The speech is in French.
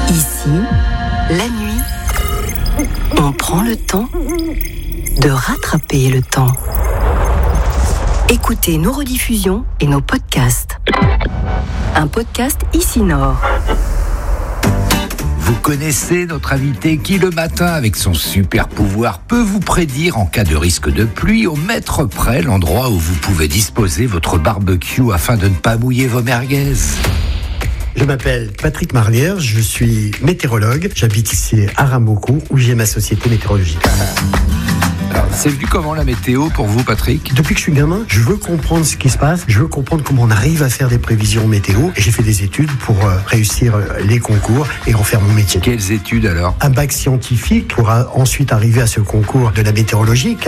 Ici, la nuit, on prend le temps de rattraper le temps. Écoutez nos rediffusions et nos podcasts. Un podcast Ici Nord. Vous connaissez notre invité qui, le matin, avec son super pouvoir, peut vous prédire en cas de risque de pluie au mètre près l'endroit où vous pouvez disposer votre barbecue afin de ne pas mouiller vos merguez. Je m'appelle Patrick Marlière, je suis météorologue. J'habite ici à Ramoco où j'ai ma société météorologique. Alors, c'est venu comment la météo pour vous, Patrick ? Depuis que je suis gamin, je veux comprendre ce qui se passe, je veux comprendre comment on arrive à faire des prévisions météo. Et j'ai fait des études pour réussir les concours et en faire mon métier. Quelles études alors ? Un bac scientifique pour ensuite arriver à ce concours de la météorologie.